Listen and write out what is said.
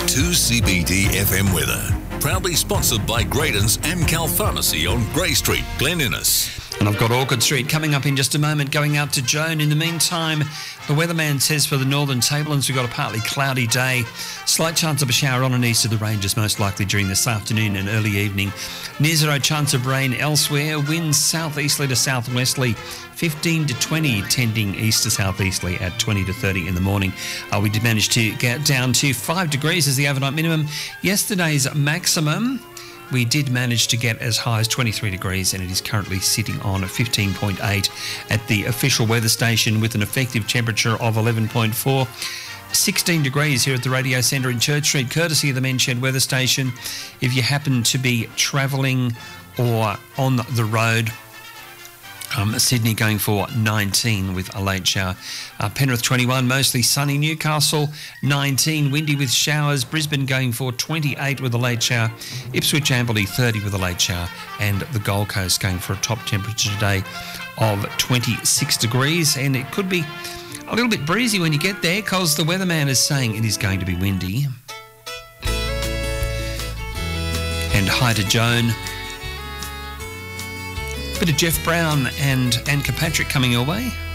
2CBD FM weather. Proudly sponsored by Graydon's Amcal Pharmacy on Grey Street, Glen Innes. And I've got Orchard Street coming up in just a moment, going out to Joan. In the meantime, the weatherman says for the northern tablelands, we've got a partly cloudy day. Slight chance of a shower on and east of the ranges, most likely during this afternoon and early evening. Near zero chance of rain elsewhere. Winds southeasterly to southwesterly, 15 to 20, tending east to southeasterly at 20 to 30 in the morning. We did manage to get down to 5 degrees as the overnight minimum. Yesterday's maximum, we did manage to get as high as 23 degrees, and it is currently sitting on 15.8 at the official weather station with an effective temperature of 11.4. 16 degrees here at the Radio Centre in Church Street, courtesy of the Men's Shed weather station. If you happen to be travelling or on the road, Sydney going for 19 with a late shower. Penrith 21, mostly sunny. Newcastle 19, windy with showers. Brisbane going for 28 with a late shower. Ipswich Amberley 30 with a late shower. And the Gold Coast going for a top temperature today of 26 degrees. And it could be a little bit breezy when you get there, because the weatherman is saying it is going to be windy. And hi to Joan. Bit of Jeff Brown and Anne Kirkpatrick coming your way.